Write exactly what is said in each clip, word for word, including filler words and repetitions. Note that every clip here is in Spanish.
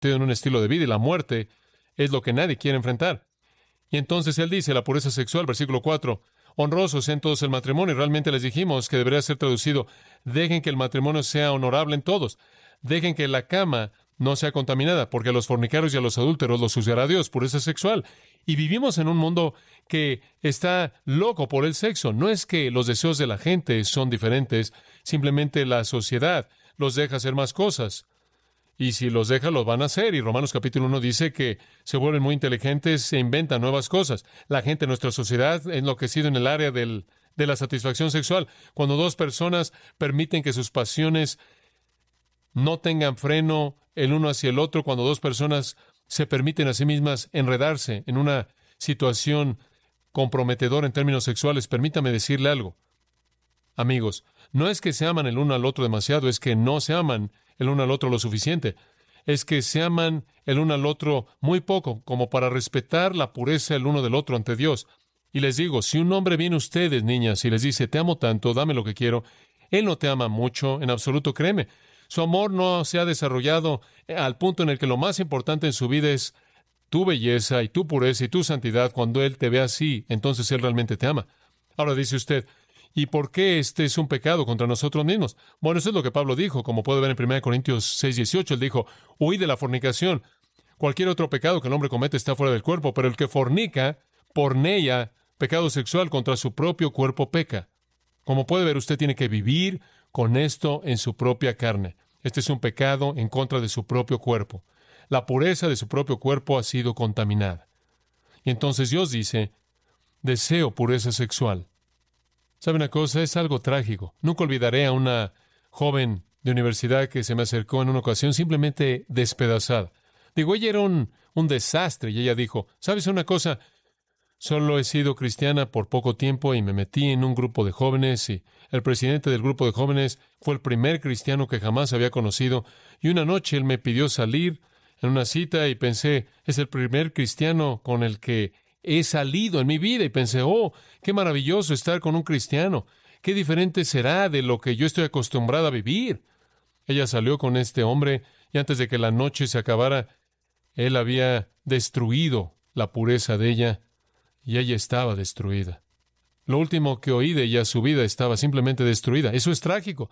en un estilo de vida y la muerte es lo que nadie quiere enfrentar. Y entonces él dice, la pureza sexual, versículo cuatro, honrosos sean todos el matrimonio. Y realmente les dijimos que debería ser traducido, dejen que el matrimonio sea honorable en todos. Dejen que la cama no sea contaminada, porque a los fornicarios y a los adúlteros los juzgará Dios, pureza sexual. Y vivimos en un mundo que está loco por el sexo. No es que los deseos de la gente son diferentes, simplemente la sociedad los deja hacer más cosas. Y si los deja, los van a hacer. Y Romanos capítulo uno dice que se vuelven muy inteligentes e inventan nuevas cosas. La gente en nuestra sociedad ha enloquecido en el área del, de la satisfacción sexual. Cuando dos personas permiten que sus pasiones no tengan freno el uno hacia el otro, cuando dos personas se permiten a sí mismas enredarse en una situación comprometedora en términos sexuales, permítame decirle algo. Amigos, no es que se aman el uno al otro demasiado, es que no se aman el uno al otro lo suficiente. Es que se aman el uno al otro muy poco, como para respetar la pureza el uno del otro ante Dios. Y les digo, si un hombre viene a ustedes, niñas, y les dice, te amo tanto, dame lo que quiero, él no te ama mucho, en absoluto, créeme. Su amor no se ha desarrollado al punto en el que lo más importante en su vida es tu belleza y tu pureza y tu santidad. Cuando él te ve así, entonces él realmente te ama. Ahora dice usted, ¿y por qué este es un pecado contra nosotros mismos? Bueno, eso es lo que Pablo dijo, como puede ver en primera Corintios seis dieciocho. Él dijo, huid de la fornicación. Cualquier otro pecado que el hombre comete está fuera del cuerpo, pero el que fornica, porneia, pecado sexual contra su propio cuerpo peca. Como puede ver, usted tiene que vivir con esto en su propia carne. Este es un pecado en contra de su propio cuerpo. La pureza de su propio cuerpo ha sido contaminada. Y entonces Dios dice, deseo pureza sexual. ¿Sabe una cosa? Es algo trágico. Nunca olvidaré a una joven de universidad que se me acercó en una ocasión simplemente despedazada. Digo, ella era un, un desastre y ella dijo, ¿sabes una cosa? Solo he sido cristiana por poco tiempo y me metí en un grupo de jóvenes y el presidente del grupo de jóvenes fue el primer cristiano que jamás había conocido y una noche él me pidió salir en una cita y pensé, es el primer cristiano con el que he salido en mi vida y pensé, oh, qué maravilloso estar con un cristiano, qué diferente será de lo que yo estoy acostumbrada a vivir. Ella salió con este hombre y antes de que la noche se acabara, él había destruido la pureza de ella. Y ella estaba destruida. Lo último que oí de ella, su vida estaba simplemente destruida. Eso es trágico.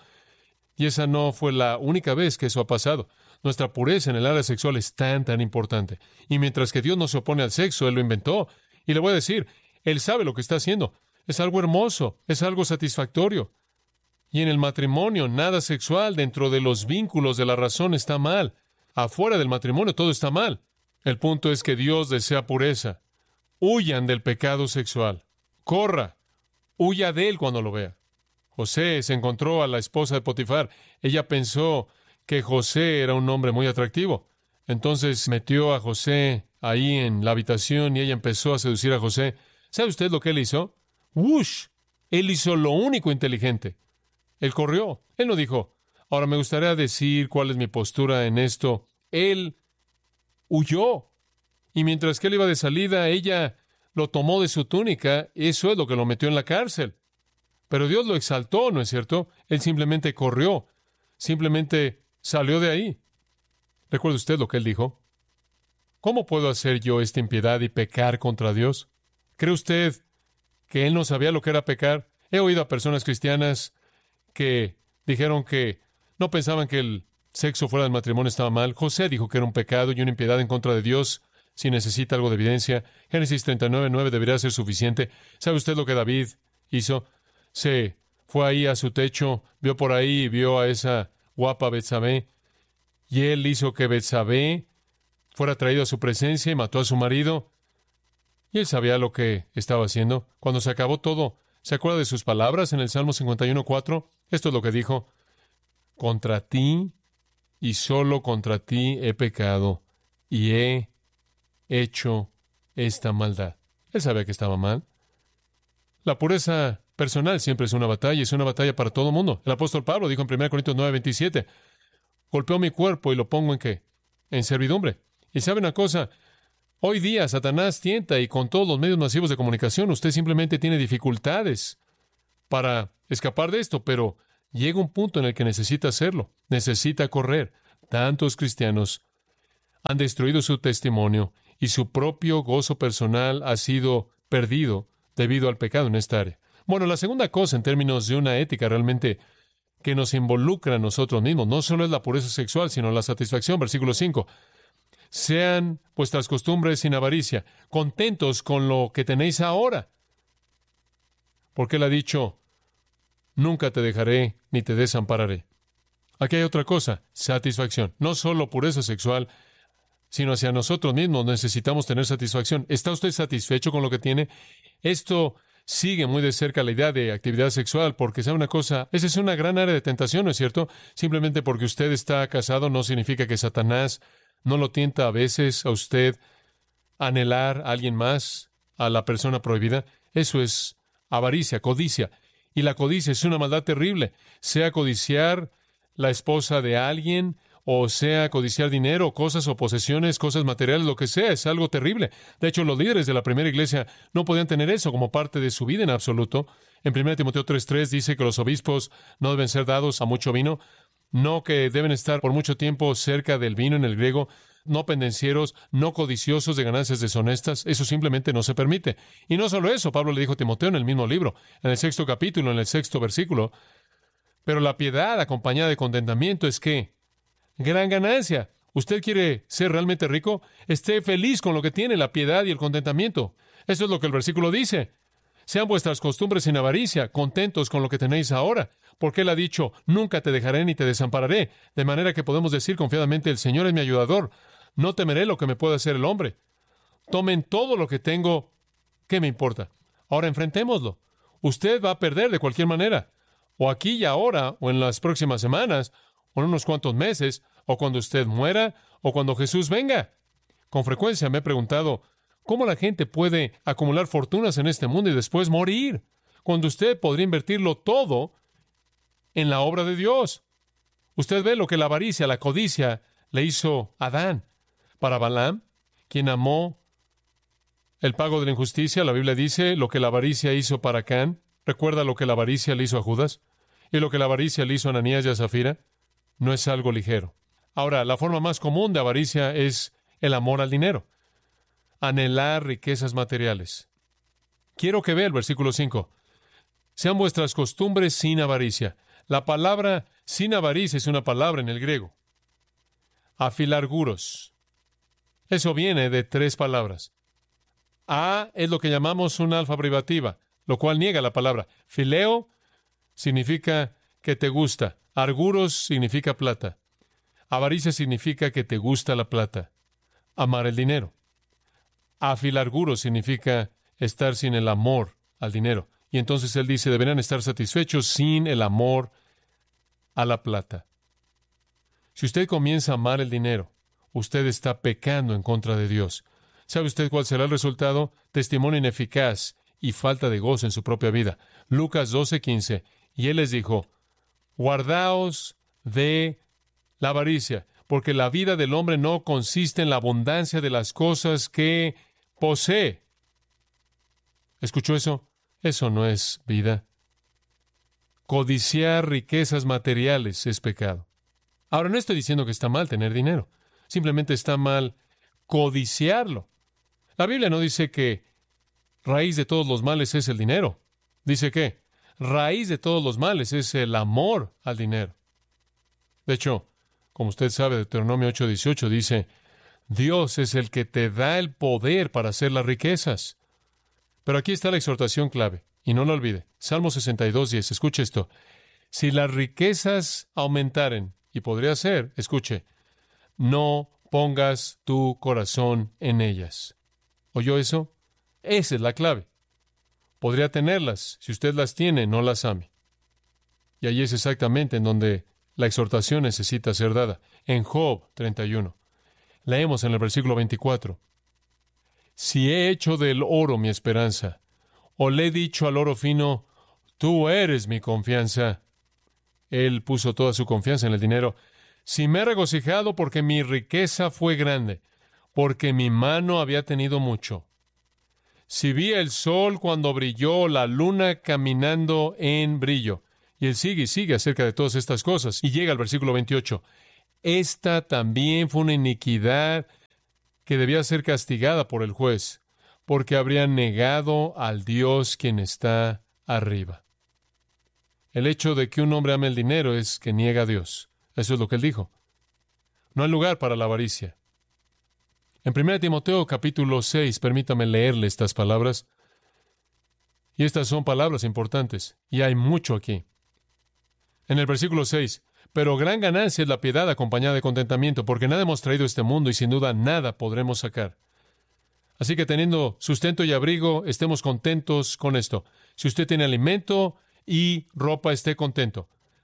Y esa no fue la única vez que eso ha pasado. Nuestra pureza en el área sexual es tan, tan importante. Y mientras que Dios no se opone al sexo, Él lo inventó. Y le voy a decir, Él sabe lo que está haciendo. Es algo hermoso, es algo satisfactorio. Y en el matrimonio, nada sexual dentro de los vínculos de la razón está mal. Afuera del matrimonio todo está mal. El punto es que Dios desea pureza. Huyan del pecado sexual. Corra. Huya de él cuando lo vea. José se encontró a la esposa de Potifar. Ella pensó que José era un hombre muy atractivo. Entonces metió a José ahí en la habitación y ella empezó a seducir a José. ¿Sabe usted lo que él hizo? ¡Wush! Él hizo lo único inteligente. Él corrió. Él no dijo, ahora me gustaría decir cuál es mi postura en esto. Él huyó. Y mientras que él iba de salida, ella lo tomó de su túnica. Eso es lo que lo metió en la cárcel. Pero Dios lo exaltó, ¿no es cierto? Él simplemente corrió. Simplemente salió de ahí. ¿Recuerda usted lo que él dijo? ¿Cómo puedo hacer yo esta impiedad y pecar contra Dios? ¿Cree usted que él no sabía lo que era pecar? He oído a personas cristianas que dijeron que no pensaban que el sexo fuera del matrimonio estaba mal. José dijo que era un pecado y una impiedad en contra de Dios. Si necesita algo de evidencia, Génesis treinta y nueve, nueve debería ser suficiente. ¿Sabe usted lo que David hizo? Se fue ahí a su techo, vio por ahí y vio a esa guapa Betsabé, y él hizo que Betsabé fuera traído a su presencia y mató a su marido. Y él sabía lo que estaba haciendo. Cuando se acabó todo, ¿se acuerda de sus palabras en el Salmo cincuenta y uno, cuatro? Esto es lo que dijo. Contra ti y solo contra ti he pecado y he hecho esta maldad. Él sabía que estaba mal. La pureza personal siempre es una batalla, es una batalla para todo el mundo. El apóstol Pablo dijo en primera Corintios nueve, veintisiete, golpeo mi cuerpo y lo pongo en ¿qué? En servidumbre. Y sabe una cosa, hoy día Satanás tienta y con todos los medios masivos de comunicación usted simplemente tiene dificultades para escapar de esto, pero llega un punto en el que necesita hacerlo, necesita correr. Tantos cristianos han destruido su testimonio y su propio gozo personal ha sido perdido debido al pecado en esta área. Bueno, la segunda cosa en términos de una ética realmente que nos involucra a nosotros mismos, no solo es la pureza sexual, sino la satisfacción. Versículo cinco. Sean vuestras costumbres sin avaricia, contentos con lo que tenéis ahora. Porque Él ha dicho, nunca te dejaré ni te desampararé. Aquí hay otra cosa, satisfacción. No solo pureza sexual, sino hacia nosotros mismos necesitamos tener satisfacción. ¿Está usted satisfecho con lo que tiene? Esto sigue muy de cerca la idea de actividad sexual, porque sabe una cosa, esa es una gran área de tentación, ¿no es cierto? Simplemente porque usted está casado no significa que Satanás no lo tienta a veces a usted a anhelar a alguien más, a la persona prohibida. Eso es avaricia, codicia. Y la codicia es una maldad terrible, sea codiciar la esposa de alguien, o sea codiciar dinero, cosas o posesiones, cosas materiales, lo que sea, es algo terrible. De hecho, los líderes de la primera iglesia no podían tener eso como parte de su vida en absoluto. En primera Timoteo tres tres dice que los obispos no deben ser dados a mucho vino, no que deben estar por mucho tiempo cerca del vino en el griego, no pendencieros, no codiciosos de ganancias deshonestas. Eso simplemente no se permite. Y no solo eso, Pablo le dijo a Timoteo en el mismo libro, en el sexto capítulo, en el sexto versículo, pero la piedad acompañada de contentamiento es que gran ganancia. ¿Usted quiere ser realmente rico? Esté feliz con lo que tiene, la piedad y el contentamiento. Eso es lo que el versículo dice. Sean vuestras costumbres sin avaricia, contentos con lo que tenéis ahora, porque Él ha dicho, nunca te dejaré ni te desampararé, de manera que podemos decir confiadamente, el Señor es mi ayudador, no temeré lo que me pueda hacer el hombre. Tomen todo lo que tengo, ¿qué me importa? Ahora enfrentémoslo. Usted va a perder de cualquier manera, o aquí y ahora, o en las próximas semanas, o en unos cuantos meses, o cuando usted muera, o cuando Jesús venga. Con frecuencia me he preguntado, ¿cómo la gente puede acumular fortunas en este mundo y después morir? Cuando usted podría invertirlo todo en la obra de Dios. Usted ve lo que la avaricia, la codicia, le hizo a Adán. Para Balaam, quien amó el pago de la injusticia, la Biblia dice lo que la avaricia hizo para Can. ¿Recuerda lo que la avaricia le hizo a Judas? ¿Y lo que la avaricia le hizo a Ananías y a Zafira? No es algo ligero. Ahora, la forma más común de avaricia es el amor al dinero. Anhelar riquezas materiales. Quiero que vea el versículo cinco. Sean vuestras costumbres sin avaricia. La palabra sin avaricia es una palabra en el griego. Afilarguros. Eso viene de tres palabras. A es lo que llamamos una alfa privativa, lo cual niega la palabra. Fileo significa que te gusta. Arguros significa plata. Avaricia significa que te gusta la plata. Amar el dinero. Afilarguros significa estar sin el amor al dinero. Y entonces él dice, deberán estar satisfechos sin el amor a la plata. Si usted comienza a amar el dinero, usted está pecando en contra de Dios. ¿Sabe usted cuál será el resultado? Testimonio ineficaz y falta de gozo en su propia vida. Lucas doce quince. Y él les dijo, guardaos de la avaricia, porque la vida del hombre no consiste en la abundancia de las cosas que posee. ¿Escuchó eso? Eso no es vida. Codiciar riquezas materiales es pecado. Ahora, no estoy diciendo que está mal tener dinero. Simplemente está mal codiciarlo. La Biblia no dice que raíz de todos los males es el dinero. Dice que raíz de todos los males es el amor al dinero. De hecho, como usted sabe, Deuteronomio ocho dieciocho dice, Dios es el que te da el poder para hacer las riquezas. Pero aquí está la exhortación clave, y no lo olvide. Salmo sesenta y dos diez, escuche esto. Si las riquezas aumentaren, y podría ser, escuche, no pongas tu corazón en ellas. ¿Oyó eso? Esa es la clave. Podría tenerlas. Si usted las tiene, no las ame. Y allí es exactamente en donde la exhortación necesita ser dada. En Job treinta y uno. Leemos en el versículo veinticuatro. Si he hecho del oro mi esperanza, o le he dicho al oro fino, tú eres mi confianza. Él puso toda su confianza en el dinero. Si me he regocijado porque mi riqueza fue grande, porque mi mano había tenido mucho. Si vi el sol cuando brilló, la luna caminando en brillo. Y él sigue y sigue acerca de todas estas cosas. Y llega al versículo veintiocho. Esta también fue una iniquidad que debía ser castigada por el juez, porque habrían negado al Dios quien está arriba. El hecho de que un hombre ame el dinero es que niega a Dios. Eso es lo que él dijo. No hay lugar para la avaricia. En primera Timoteo capítulo seis, permítame leerle estas palabras. Y estas son palabras importantes, y hay mucho aquí. En el versículo seis, pero gran ganancia es la piedad acompañada de contentamiento, porque nada hemos traído a este mundo y sin duda nada podremos sacar. Así que teniendo sustento y abrigo, estemos contentos con esto. Si usted tiene alimento y ropa, esté contento.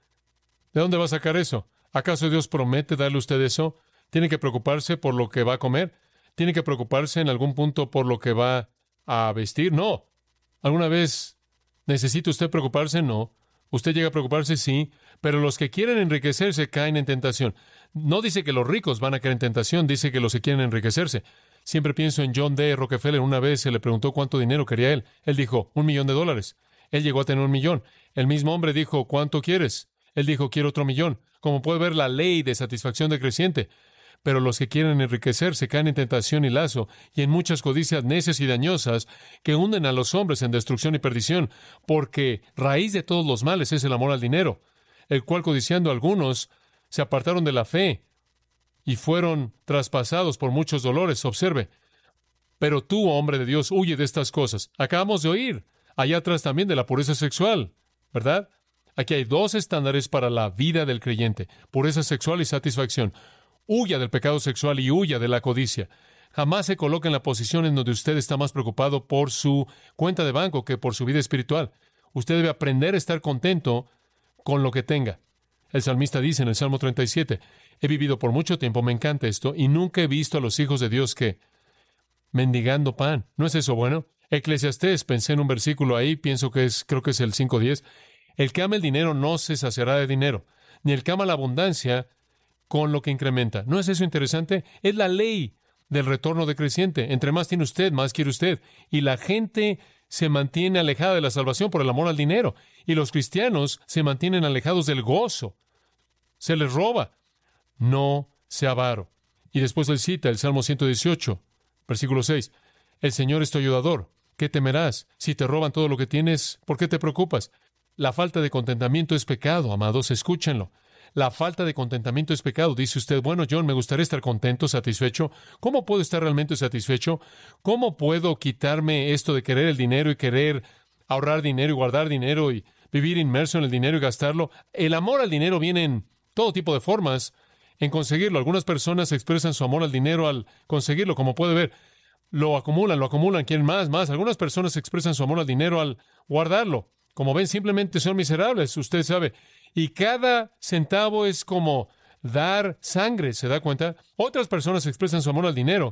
¿De dónde va a sacar eso? ¿Acaso Dios promete darle a usted eso? ¿Tiene que preocuparse por lo que va a comer? ¿Tiene que preocuparse en algún punto por lo que va a vestir? No. ¿Alguna vez necesita usted preocuparse? No. ¿Usted llega a preocuparse? Sí. Pero los que quieren enriquecerse caen en tentación. No dice que los ricos van a caer en tentación, dice que los que quieren enriquecerse. Siempre pienso en John D. Rockefeller. Una vez se le preguntó cuánto dinero quería él. Él dijo, un millón de dólares. Él llegó a tener un millón. El mismo hombre dijo, ¿cuánto quieres? Él dijo, quiero otro millón. Como puede ver, la ley de satisfacción decreciente. Pero los que quieren enriquecerse caen en tentación y lazo, y en muchas codicias necias y dañosas que hunden a los hombres en destrucción y perdición, porque raíz de todos los males es el amor al dinero, el cual codiciando algunos se apartaron de la fe y fueron traspasados por muchos dolores. Observe, pero tú, hombre de Dios, huye de estas cosas. Acabamos de oír allá atrás también de la pureza sexual, ¿verdad? Aquí hay dos estándares para la vida del creyente, pureza sexual y satisfacción. Huya del pecado sexual y huya de la codicia. Jamás se coloque en la posición en donde usted está más preocupado por su cuenta de banco que por su vida espiritual. Usted debe aprender a estar contento con lo que tenga. El salmista dice en el Salmo treinta y siete, he vivido por mucho tiempo, me encanta esto, y nunca he visto a los hijos de Dios que mendigando pan. ¿No es eso bueno? Eclesiastés, pensé en un versículo ahí, pienso que es, creo que es el cinco diez. El que ama el dinero no se saciará de dinero, ni el que ama la abundancia con lo que incrementa. ¿No es eso interesante? Es la ley del retorno decreciente. Entre más tiene usted, más quiere usted. Y la gente se mantiene alejada de la salvación por el amor al dinero. Y los cristianos se mantienen alejados del gozo. Se les roba. No sea avaro. Y después él cita el Salmo ciento dieciocho, versículo seis. El Señor es tu ayudador. ¿Qué temerás? Si te roban todo lo que tienes, ¿por qué te preocupas? La falta de contentamiento es pecado, amados, escúchenlo. La falta de contentamiento es pecado. Dice usted, bueno, John, me gustaría estar contento, satisfecho. ¿Cómo puedo estar realmente satisfecho? ¿Cómo puedo quitarme esto de querer el dinero y querer ahorrar dinero y guardar dinero y vivir inmerso en el dinero y gastarlo? El amor al dinero viene en todo tipo de formas en conseguirlo. Algunas personas expresan su amor al dinero al conseguirlo, como puede ver. Lo acumulan, lo acumulan, quieren más, más. Algunas personas expresan su amor al dinero al guardarlo. Como ven, simplemente son miserables, usted sabe. Y cada centavo es como dar sangre, ¿se da cuenta? Otras personas expresan su amor al dinero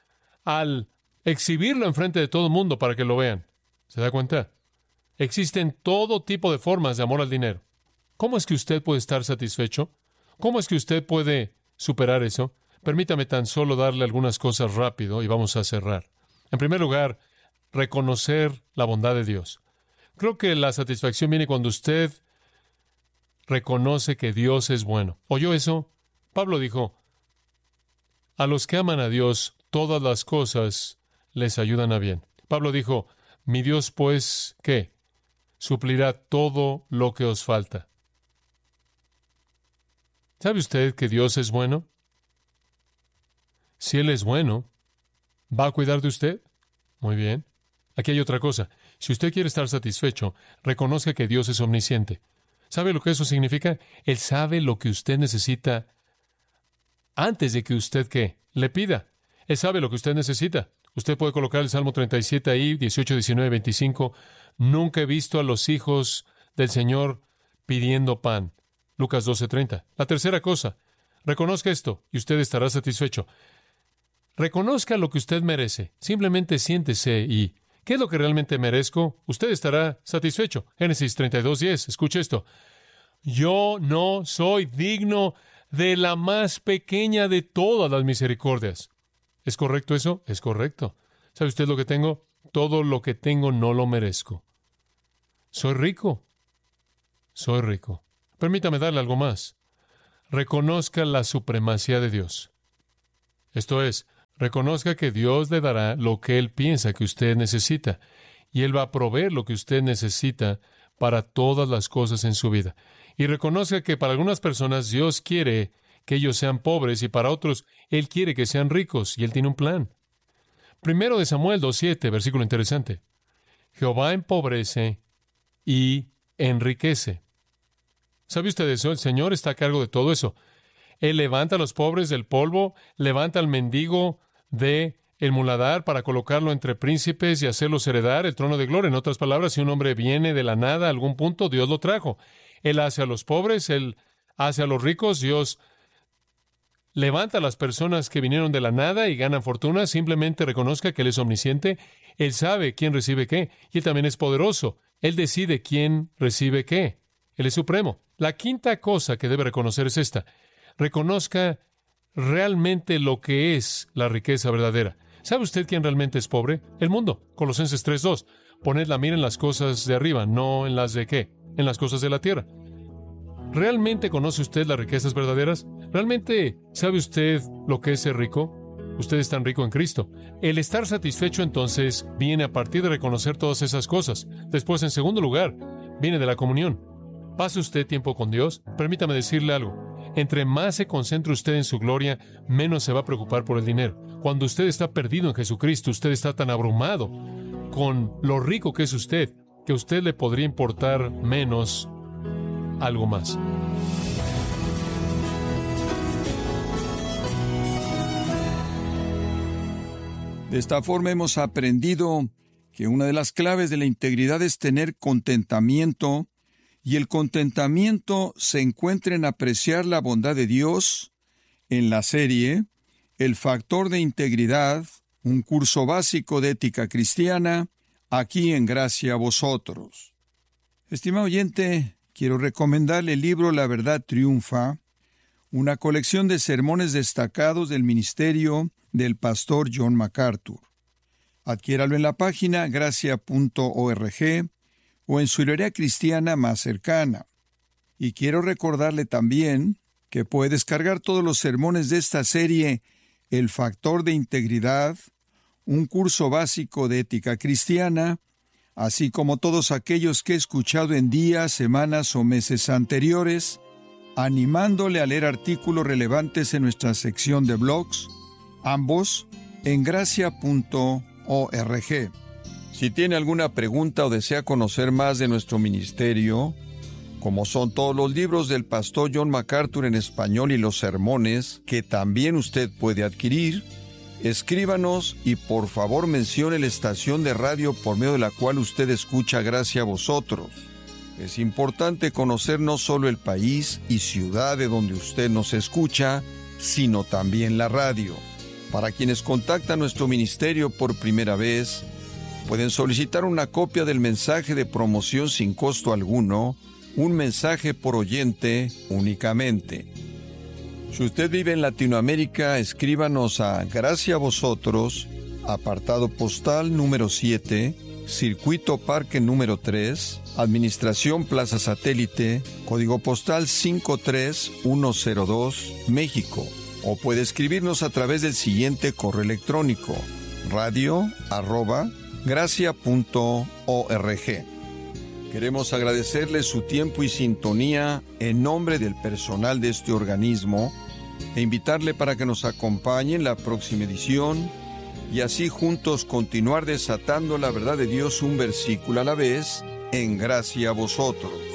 al exhibirlo enfrente de todo el mundo para que lo vean. ¿Se da cuenta? Existen todo tipo de formas de amor al dinero. ¿Cómo es que usted puede estar satisfecho? ¿Cómo es que usted puede superar eso? Permítame tan solo darle algunas cosas rápido y vamos a cerrar. En primer lugar, reconocer la bondad de Dios. Creo que la satisfacción viene cuando usted reconoce que Dios es bueno. ¿Oyó eso? Pablo dijo, a los que aman a Dios, todas las cosas les ayudan a bien. Pablo dijo, mi Dios, pues, ¿qué? Suplirá todo lo que os falta. ¿Sabe usted que Dios es bueno? Si Él es bueno, ¿va a cuidar de usted? Muy bien. Aquí hay otra cosa. Si usted quiere estar satisfecho, reconozca que Dios es omnisciente. ¿Sabe lo que eso significa? Él sabe lo que usted necesita antes de que usted, ¿qué?, le pida. Él sabe lo que usted necesita. Usted puede colocar el Salmo treinta y siete ahí, dieciocho, diecinueve, veinticinco. Nunca he visto a los hijos del Señor pidiendo pan. Lucas doce, treinta. La tercera cosa, reconozca esto y usted estará satisfecho. Reconozca lo que usted merece. Simplemente siéntese y ¿qué es lo que realmente merezco? Usted estará satisfecho. Génesis treinta y dos, diez. Escuche esto. Yo no soy digno de la más pequeña de todas las misericordias. ¿Es correcto eso? Es correcto. ¿Sabe usted lo que tengo? Todo lo que tengo no lo merezco. Soy rico. Soy rico. Permítame darle algo más. reconozca la supremacía de Dios. Esto es, reconozca que Dios le dará lo que Él piensa que usted necesita, y Él va a proveer lo que usted necesita para todas las cosas en su vida. Y reconozca que para algunas personas Dios quiere que ellos sean pobres, y para otros Él quiere que sean ricos, y Él tiene un plan. Primero de Samuel dos siete, versículo interesante. Jehová empobrece y enriquece. ¿Sabe usted eso? El Señor está a cargo de todo eso. Él levanta a los pobres del polvo, levanta al mendigo de el muladar para colocarlo entre príncipes y hacerlos heredar el trono de gloria. En otras palabras, si un hombre viene de la nada a algún punto, Dios lo trajo. Él hace a los pobres, Él hace a los ricos, Dios levanta a las personas que vinieron de la nada y ganan fortuna. Simplemente reconozca que Él es omnisciente, Él sabe quién recibe qué, y Él también es poderoso. Él decide quién recibe qué. Él es supremo. La quinta cosa que debe reconocer es esta. Reconozca realmente lo que es la riqueza verdadera. ¿Sabe usted quién realmente es pobre? El mundo. Colosenses tres dos. Poned la mira en las cosas de arriba, no en las de qué, en las cosas de la tierra. ¿Realmente conoce usted las riquezas verdaderas? ¿Realmente sabe usted lo que es ser rico? Usted es tan rico en Cristo. El estar satisfecho entonces viene a partir de reconocer todas esas cosas. Después, en segundo lugar, viene de la comunión. Pase usted tiempo con Dios. Permítame decirle algo. Entre más se concentre usted en su gloria, menos se va a preocupar por el dinero. Cuando usted está perdido en Jesucristo, usted está tan abrumado con lo rico que es usted, que a usted le podría importar menos algo más. De esta forma hemos aprendido que una de las claves de la integridad es tener contentamiento, y el contentamiento se encuentra en apreciar la bondad de Dios. En la serie El factor de integridad, un curso básico de ética cristiana, aquí en Gracia a Vosotros. Estimado oyente, quiero recomendarle el libro La Verdad Triunfa, una colección de sermones destacados del ministerio del pastor John MacArthur. Adquiéralo en la página gracia punto org o en su librería cristiana más cercana. Y quiero recordarle también que puede descargar todos los sermones de esta serie El factor de integridad, un curso básico de ética cristiana, así como todos aquellos que he escuchado en días, semanas o meses anteriores, animándole a leer artículos relevantes en nuestra sección de blogs, ambos en gracia punto org. Si tiene alguna pregunta o desea conocer más de nuestro ministerio, como son todos los libros del pastor John MacArthur en español y los sermones, que también usted puede adquirir, escríbanos y por favor mencione la estación de radio por medio de la cual usted escucha Gracia a Vosotros. Es importante conocer no solo el país y ciudad de donde usted nos escucha, sino también la radio. Para quienes contactan nuestro ministerio por primera vez, pueden solicitar una copia del mensaje de promoción sin costo alguno, un mensaje por oyente únicamente. Si usted vive en Latinoamérica, escríbanos a Gracia a Vosotros, apartado postal número siete, Circuito Parque número tres, Administración Plaza Satélite, código postal cinco tres uno cero dos, México. O puede escribirnos a través del siguiente correo electrónico, radio arroba gracia punto org. Queremos agradecerle su tiempo y sintonía en nombre del personal de este organismo e invitarle para que nos acompañe en la próxima edición y así juntos continuar desatando la verdad de Dios un versículo a la vez en Gracia a Vosotros.